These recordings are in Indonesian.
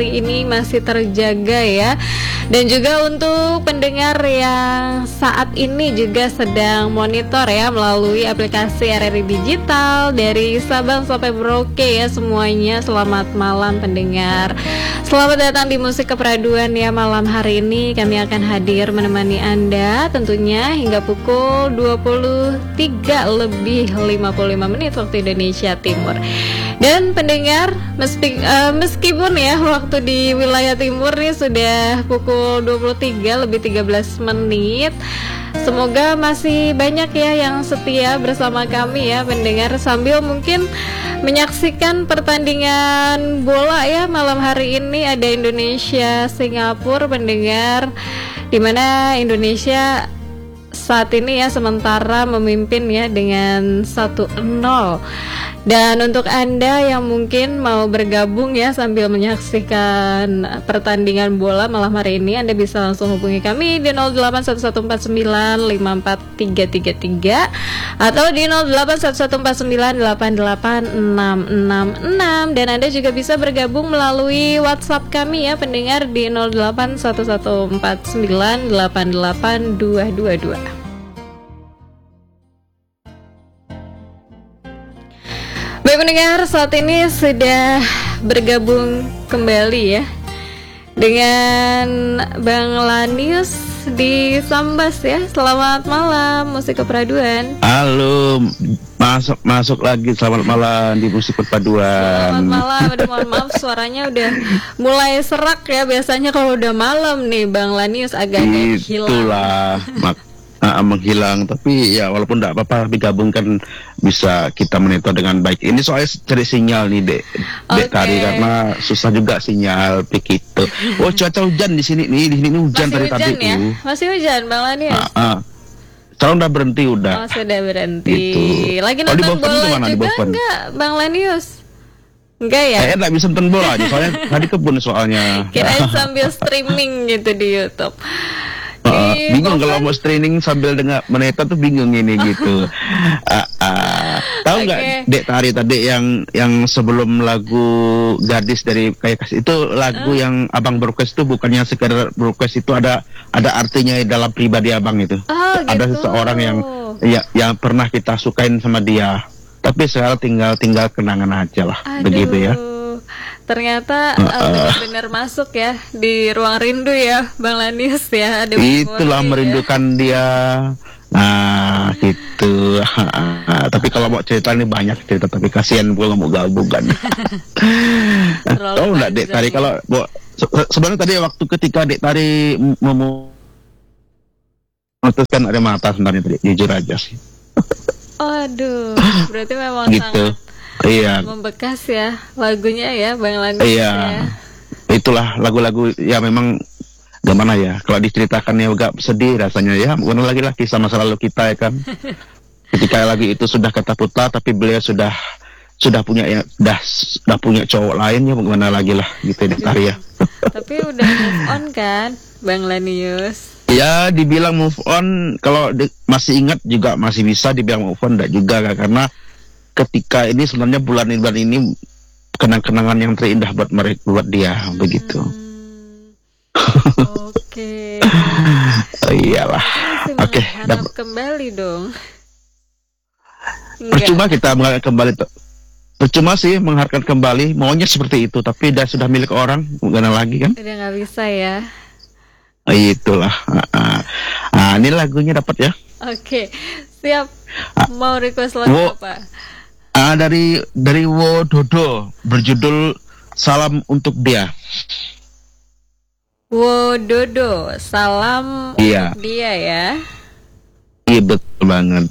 ini masih terjaga ya. Dan juga untuk pendengar yang saat ini juga sedang monitor ya melalui aplikasi RRI Digital dari Sabang sampai Merauke ya semuanya. Selamat malam pendengar. Selamat datang di Musik Keperaduan ya. Malam hari ini kami akan hadir menemani Anda tentunya hingga pukul 23 lebih 55 menit waktu Indonesia Timur. Dan pendengar, meskipun ya waktu di wilayah timur nih sudah pukul 23 lebih 13 menit, semoga masih banyak ya yang setia bersama kami ya pendengar, sambil mungkin menyaksikan pertandingan bola ya. Malam hari ini ada Indonesia Singapura pendengar, dimana Indonesia saat ini ya sementara memimpin ya dengan 1-0. Dan untuk Anda yang mungkin mau bergabung ya sambil menyaksikan pertandingan bola malam hari ini, Anda bisa langsung hubungi kami di 08114954333 atau di 081149886666. Dan Anda juga bisa bergabung melalui WhatsApp kami ya pendengar di 081149882222. Baik pendengar, saat ini sudah bergabung kembali ya dengan Bang Lanius di Sambas ya. Selamat malam Musik Keperaduan. Halo, masuk lagi. Selamat malam di Musik Perpaduan. Selamat malam. Aduh, mohon maaf suaranya udah mulai serak ya. Biasanya kalau udah malam nih Bang Lanius agak-agak hilang. Itulah menghilang, tapi ya walaupun tidak apa-apa digabungkan bisa kita monitor dengan baik. Ini soalnya cari sinyal nih Dek Tari, karena susah juga sinyal begitu. Oh, cuaca hujan di sini nih, di sini hujan dari tadi ya? tuh. Masih hujan Bang Lanius? Sekarang udah berhenti udah. Oh, sudah berhenti. Gitu. Lagi nonton bola juga enggak Bang Lanius? Enggak ya? Saya enggak bisa nonton bola aja, soalnya tadi kebun soalnya. Kirain sambil streaming gitu di YouTube. Bingung kalau mau streaming sambil dengar meneta tuh bingung ini gitu. Tahu nggak Dek Tari tadi yang sebelum lagu Gadis dari Kayak Kasih itu lagu yang Abang request itu bukannya sekedar request, itu ada artinya dalam pribadi Abang itu. Ada gitu. seseorang yang pernah kita sukain sama dia, tapi sekarang tinggal kenangan aja lah. Begitu ya. Ternyata benar-benar masuk ya di ruang rindu ya Bang Lanius ya. Itulah merindukan dia. Nah gitu. Tapi kalau mau cerita ini banyak cerita, tapi kasihan gue nggak mau gabung kan. Oh enggak Dek Tari, kalau sebenarnya tadi waktu ketika Dek Tari memutuskan ada mata sebenarnya tadi, jujur aja sih. Aduh, berarti memang gitu. Iya. Membekas ya lagunya ya Bang Lanius. Iya. Ya. Itulah lagu-lagu ya memang gimana ya, kalau diceritakannya agak sedih rasanya ya. Bukan lagi sama selalu kita ya kan. Ketika lagu itu sudah kata putar, tapi beliau sudah punya sudah punya cowok lain ya, bagaimana lagi lah gitu Dek Tari ya. Tapi udah move on kan Bang Lanius? Ya dibilang move on, kalau masih ingat juga masih bisa dibilang move on, enggak juga kan, karena ketika ini sebenarnya bulan ini kenang-kenangan yang terindah buat dia begitu. Oke. Iyalah. Oke. Harap kembali dong. Percuma kita mengharapkan kembali. Percuma sih mengharapkan kembali. Maunya seperti itu, tapi sudah milik orang, bukan lagi kan? Udah nggak bisa ya. Itulah. Ini lagunya dapat ya. Oke. Siap. Mau request lagu apa? Dari Wododo, berjudul Salam Untuk Dia. Wododo, salam untuk dia ya. Iya betul banget.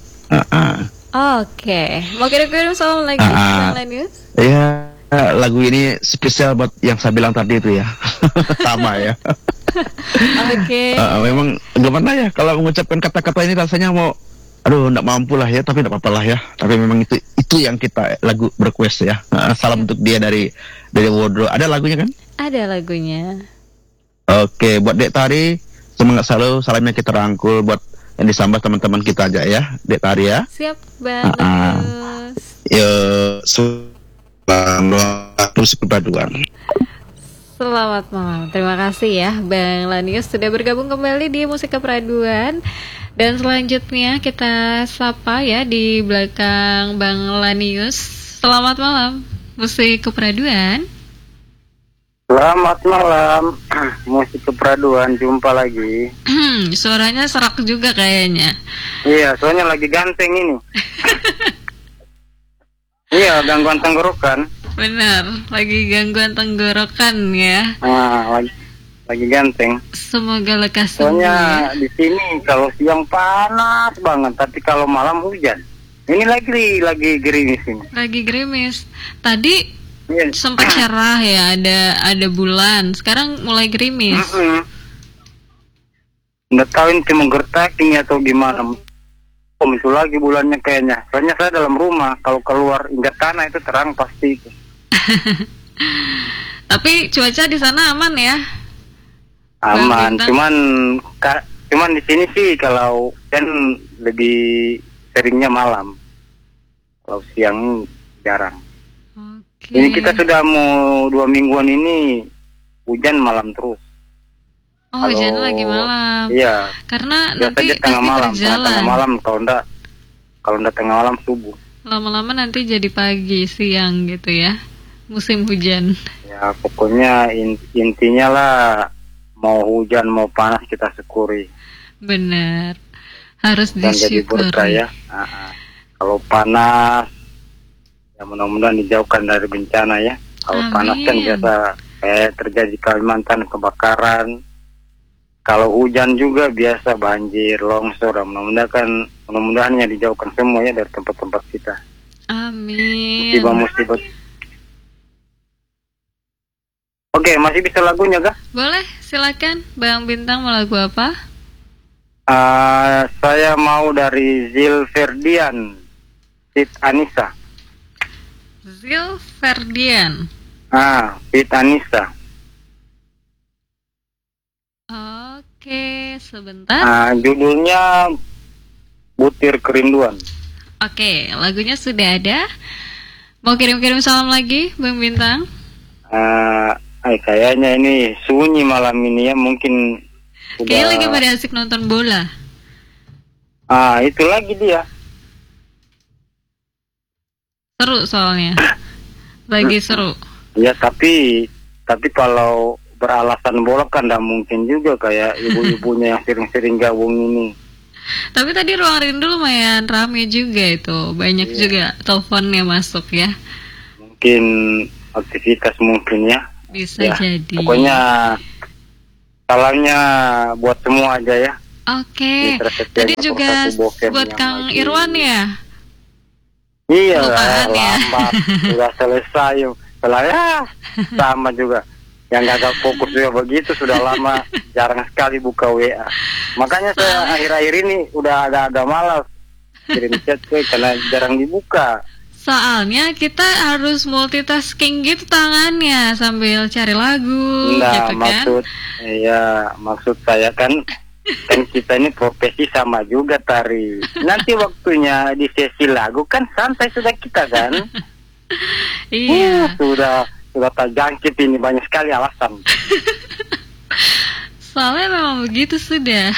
Oke. Mau kirim salam lagi Bang Lanius? Iya, lagu ini spesial buat yang saya bilang tadi itu ya. Sama ya. Oke. Memang gimana ya kalau mengucapkan kata-kata ini rasanya aduh, enggak mampu lah ya, tapi enggak apa-apa lah ya. Tapi memang itu yang kita lagu request ya. Salam untuk dia dari Wodo. Ada lagunya kan? Ada lagunya. Oke, buat Dek Tari semangat selalu. Salamnya kita rangkul buat yang di Sambas teman-teman kita aja ya, Dek Tari ya. Siap banget. Selamat Musik Perpaduan. Selamat malam. Terima kasih ya Bang Lanius sudah bergabung kembali di Musik Keperaduan. Dan selanjutnya kita sapa ya di belakang Bang Lanius. Selamat malam Musik Keperaduan. Selamat malam Musik Keperaduan, jumpa lagi. Suaranya serak juga kayaknya. Iya, soalnya lagi ganteng ini. Iya, gangguan tenggorokan. Benar, lagi gangguan tenggorokan ya. Lagi ganteng. Semoga lekas sembuh. Soalnya Ya. di sini kalau siang panas banget, tapi kalau malam hujan. Ini lagi gerimis ini. Lagi gerimis. Tadi Iya. sempat cerah ya, ada bulan. Sekarang mulai gerimis. Nggak tahu ini menggertak ini atau gimana. Muncul lagi bulannya kayaknya. Soalnya saya dalam rumah, kalau keluar injak tanah itu terang pasti. Tapi cuaca di sana aman ya? Aman, Bang cuman di sini sih kalau kan lebih seringnya malam. Kalau siang jarang. Oke. Ini kita sudah mau 2 mingguan ini hujan malam terus. Oh, hujan lagi malam. Iya. Karena Biasa nanti aja tengah pasti malam, berjalan. tengah malam kalau enggak tengah malam subuh. Lama-lama nanti jadi pagi, siang gitu ya. Musim hujan. Ya pokoknya intinya lah, mau hujan mau panas kita syukuri. Benar. Harus Dan jadi berkah disyukuri. ya. Kalau panas ya mudah-mudahan dijauhkan dari bencana ya. Kalau Amin. panas kan biasa kayak terjadi Kalimantan kebakaran. Kalau hujan juga biasa banjir, longsor. Mudah-mudahan dijauhkan semua ya dari tempat-tempat kita. Amin. Musibah-musibah. Oke, masih bisa lagunya kah? Boleh, silakan. Bang Bintang mau lagu apa? Saya mau dari Zil Ferdian, Fit Anissa. Zil Ferdian. Fit Anissa. Oke, sebentar. Judulnya Butir Kerinduan. Oke, lagunya sudah ada. Mau kirim-kirim salam lagi, Bang Bintang? Kayaknya ini sunyi malam ini ya, mungkin Kayaknya lagi pada asik nonton bola. Itu lagi dia. Seru soalnya. Lagi seru. Ya tapi kalau beralasan bola kan tidak mungkin juga kayak ibu-ibunya yang sering-sering gabung ini. Tapi tadi Ruang Rindu lumayan rame juga itu. Banyak juga teleponnya masuk ya. Mungkin aktivitas mungkin ya. Bisa jadi. Pokoknya salamnya buat semua aja ya. Oke. Tadi juga buat Kang Irwan ya. Iya, Lupaan ya. lambat sudah selesai. Setelah sama juga. Yang gak fokus juga begitu sudah lama jarang sekali buka WA. Makanya saya akhir-akhir ini udah agak malas kirim chat karena jarang dibuka. Soalnya kita harus multitasking gitu tangannya sambil cari lagu gitu kan. Maksud saya kan kita ini profesi sama juga Tari. Nanti waktunya di sesi lagu kan santai sudah kita kan. Iya. Sudah terjangkit ini banyak sekali alasan. Soalnya memang begitu sudah.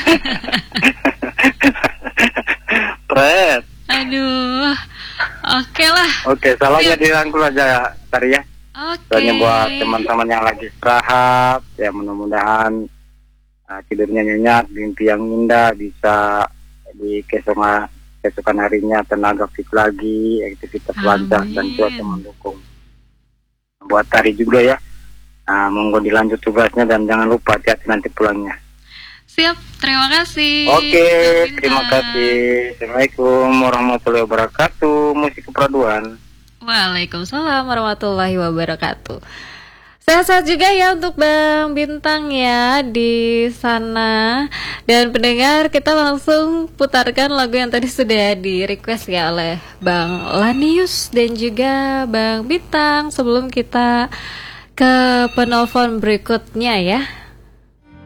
Pret. Aduh. Oke lah. Oke, salamnya dirangkul aja Tari ya. Oke. Soalnya buat teman-teman yang lagi istirahat, ya mudah-mudahan tidurnya nyenyak, mimpi yang indah, bisa di keesokan harinya tenaga fit lagi, aktivitas lancar dan cuaca mendukung. Buat Tari juga ya, monggo dilanjut tugasnya dan jangan lupa hati-hati nanti pulangnya. Siap, terima kasih. Oke, terima kasih. Assalamualaikum warahmatullahi wabarakatuh. Musik Keperaduan. Waalaikumsalam warahmatullahi wabarakatuh. Sehat-sehat juga ya untuk Bang Bintang ya di sana. Dan pendengar, kita langsung putarkan lagu yang tadi sudah di request ya oleh Bang Lanius dan juga Bang Bintang sebelum kita ke penelpon berikutnya ya.